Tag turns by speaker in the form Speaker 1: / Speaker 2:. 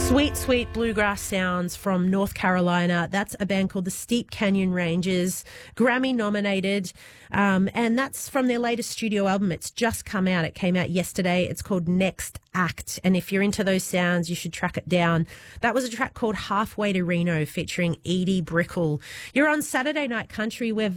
Speaker 1: Sweet, sweet bluegrass sounds from North Carolina. That's a band called the Steep Canyon Rangers, Grammy nominated, and that's from their latest studio album. It's just come out. It came out yesterday. It's called Next Act, and if you're into those sounds, you should track it down. That was a track called Halfway to Reno featuring Edie Brickell. You're on Saturday Night Country. We're